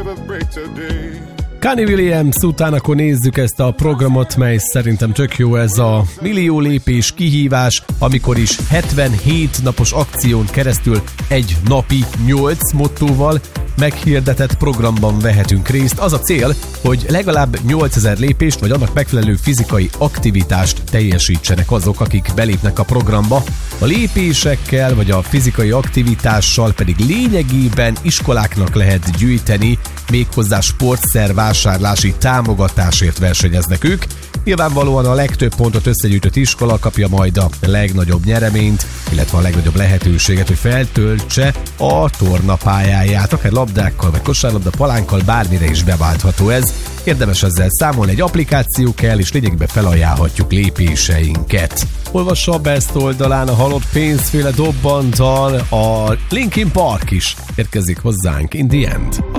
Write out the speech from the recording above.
Kanye Williams után akkor nézzük ezt a programot, mely szerintem tök jó, ez a millió lépés kihívás, amikor is 77 napos akción keresztül egy napi 8 mottóval meghirdetett programban vehetünk részt. Az a cél, hogy legalább 8000 lépést vagy annak megfelelő fizikai aktivitást teljesítsenek azok, akik belépnek a programba. A lépésekkel vagy a fizikai aktivitással pedig lényegében iskoláknak lehet gyűjteni, méghozzá sportszer vásárlási támogatásért versenyeznek ők. Nyilvánvalóan a legtöbb pontot összegyűjtött iskola kapja majd a legnagyobb nyereményt, illetve a legnagyobb lehetőséget, hogy feltöltse a tornapályáját, akár labdákkal vagy kosárlabda palánkkal, bármire is beváltható ez. Érdemes ezzel számolni, egy applikáció kell, és lényegében felajánlhatjuk lépéseinket. Olvassa a Best oldalán a halott pénzféle dobbanttal, a Linkin Park is érkezik hozzánk, In The End.